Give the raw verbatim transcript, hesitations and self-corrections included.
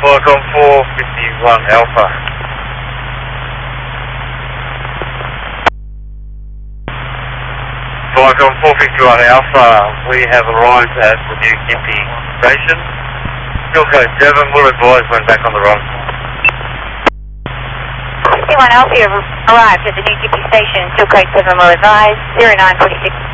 Falcon four fifty-one Alpha. Falcon four fifty-one Alpha, we have arrived at the New Gympie station. Fuel code seven, will advise when back on the run. fifty-one Alpha, you have arrived at the New Gympie station. Fuel code seven, will advise. zero nine forty-six.